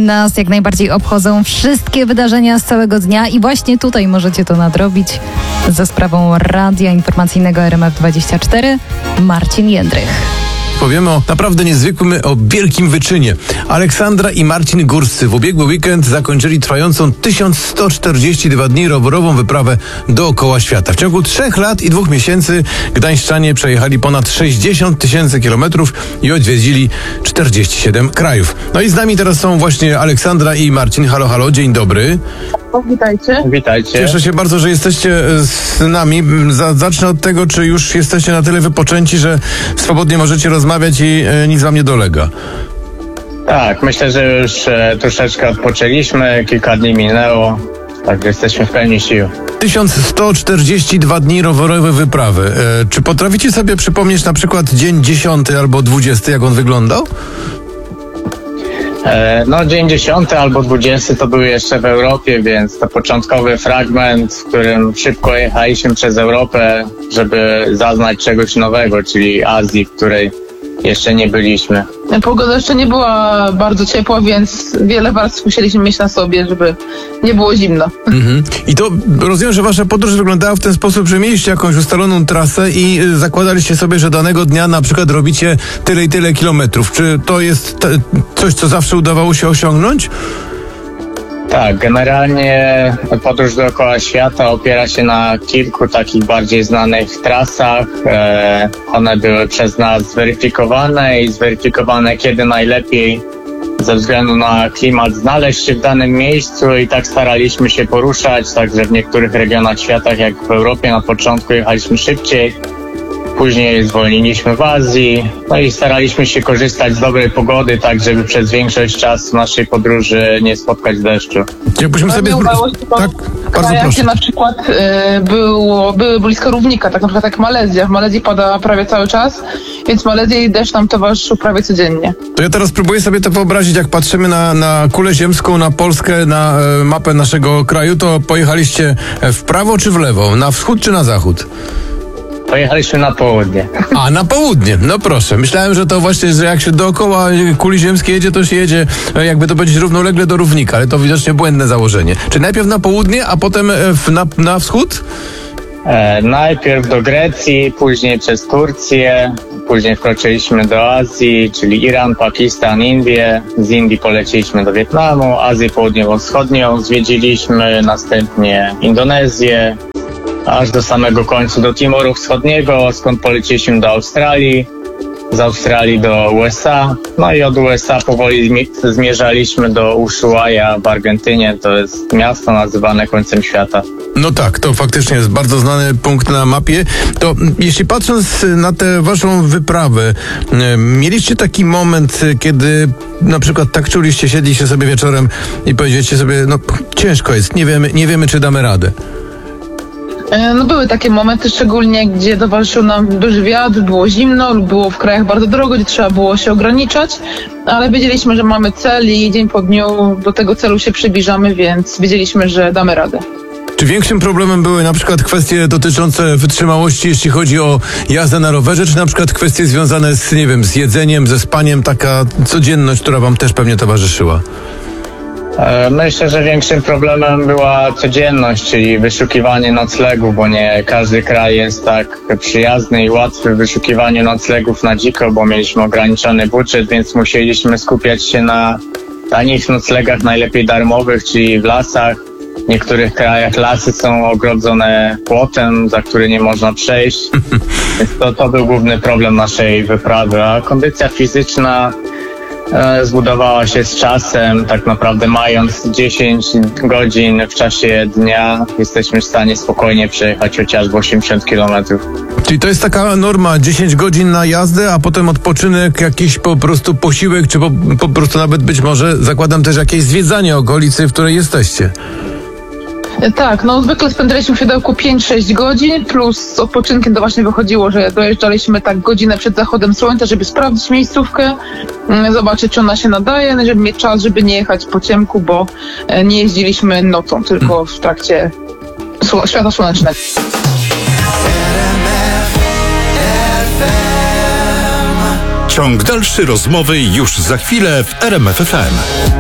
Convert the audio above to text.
Nas jak najbardziej obchodzą wszystkie wydarzenia z całego dnia i właśnie tutaj możecie to nadrobić za sprawą Radia Informacyjnego RMF24. Marcin Jędrych. Powiemy o naprawdę niezwykłym, o wielkim wyczynie. Aleksandra i Marcin Górscy w ubiegły weekend zakończyli trwającą 1142 dni rowerową wyprawę dookoła świata. W ciągu 3 lat i 2 miesięcy gdańszczanie przejechali ponad 60 000 kilometrów i odwiedzili 47 krajów. No i z nami teraz są właśnie Aleksandra i Marcin. Halo, halo, dzień dobry. Witajcie. Witajcie. Cieszę się bardzo, że jesteście z nami. Zacznę od tego, czy już jesteście na tyle wypoczęci, że swobodnie możecie rozmawiać i nic wam nie dolega. Tak, myślę, że już troszeczkę odpoczęliśmy, kilka dni minęło, także jesteśmy w pełni sił. 1142 dni rowerowej wyprawy. Czy potraficie sobie przypomnieć na przykład dzień 10 albo 20, jak on wyglądał? No dzień 10 albo 20 to był jeszcze w Europie, więc to początkowy fragment, w którym szybko jechaliśmy przez Europę, żeby zaznać czegoś nowego, czyli Azji, w której jeszcze nie byliśmy. Pogoda jeszcze nie była bardzo ciepła, więc wiele warstw musieliśmy mieć na sobie, żeby nie było zimno. I to rozumiem, że wasza podróż wyglądała w ten sposób, że mieliście jakąś ustaloną trasę i zakładaliście sobie, że danego dnia na przykład robicie tyle i tyle kilometrów. Czy to jest coś, co zawsze udawało się osiągnąć? Tak, generalnie podróż dookoła świata opiera się na kilku takich bardziej znanych trasach. One były przez nas zweryfikowane, kiedy najlepiej ze względu na klimat znaleźć się w danym miejscu i tak staraliśmy się poruszać, także w niektórych regionach świata, jak w Europie na początku jechaliśmy szybciej, później zwolniliśmy w Azji, no i staraliśmy się korzystać z dobrej pogody, tak żeby przez większość czasu naszej podróży nie spotkać deszczu. Jakbyśmy sobie... Udało się to Tak, bardzo kraje, proszę. jakie na przykład były blisko równika, tak na przykład jak Malezja. W Malezji pada prawie cały czas, więc w Malezji deszcz nam towarzyszył prawie codziennie. To ja teraz próbuję sobie to wyobrazić, jak patrzymy na kulę ziemską, na Polskę, na mapę naszego kraju, to pojechaliście w prawo czy w lewo, na wschód czy na zachód? Pojechaliśmy na południe. A, na południe, no proszę. Myślałem, że to właśnie, że jak się dookoła kuli ziemskiej jedzie, to się jedzie, jakby to powiedzieć, równolegle do równika, ale to widocznie błędne założenie. Czy najpierw na południe, a potem na wschód? Najpierw do Grecji, później przez Turcję, później wkroczyliśmy do Azji, czyli Iran, Pakistan, Indie. Z Indii poleciliśmy do Wietnamu, Azję Południowo-Wschodnią zwiedziliśmy, następnie Indonezję, aż do samego końca do Timoru Wschodniego, skąd poleciliśmy do Australii, z Australii do USA, no i od USA powoli zmierzaliśmy do Ushuaia w Argentynie, to jest miasto nazywane końcem świata. No tak, to faktycznie jest bardzo znany punkt na mapie. To jeśli patrząc na tę waszą wyprawę, mieliście taki moment, kiedy na przykład tak czuliście, siedliście sobie wieczorem i powiedzieliście sobie, no ciężko jest, nie wiemy czy damy radę. No były takie momenty, szczególnie gdzie towarzyszył nam duży wiatr, było zimno lub było w krajach bardzo drogo, gdzie trzeba było się ograniczać, ale wiedzieliśmy, że mamy cel i dzień po dniu do tego celu się przybliżamy, więc wiedzieliśmy, że damy radę. Czy większym problemem były na przykład kwestie dotyczące wytrzymałości, jeśli chodzi o jazdę na rowerze, czy na przykład kwestie związane z, nie wiem, z jedzeniem, ze spaniem, taka codzienność, która wam też pewnie towarzyszyła? Myślę, że większym problemem była codzienność, czyli wyszukiwanie noclegów, bo nie każdy kraj jest tak przyjazny i łatwy w wyszukiwaniu noclegów na dziko, bo mieliśmy ograniczony budżet, więc musieliśmy skupiać się na tanich noclegach, najlepiej darmowych, czyli w lasach. W niektórych krajach lasy są ogrodzone płotem, za który nie można przejść, więc to był główny problem naszej wyprawy, a kondycja fizyczna zbudowała się z czasem. Tak naprawdę mając 10 godzin w czasie dnia jesteśmy w stanie spokojnie przejechać chociażby 80 kilometrów. Czyli to jest taka norma, 10 godzin na jazdę, a potem odpoczynek, jakiś po prostu posiłek, czy po prostu nawet być może, zakładam też jakieś zwiedzanie okolicy, w której jesteście. Tak, no zwykle spędzaliśmy w siodełku 5-6 godzin, plus z odpoczynkiem to właśnie wychodziło, że dojeżdżaliśmy tak godzinę przed zachodem słońca, żeby sprawdzić miejscówkę, zobaczyć, czy ona się nadaje, żeby mieć czas, żeby nie jechać po ciemku, bo nie jeździliśmy nocą, tylko w trakcie światła słonecznego. Ciąg dalszy rozmowy już za chwilę w RMF FM.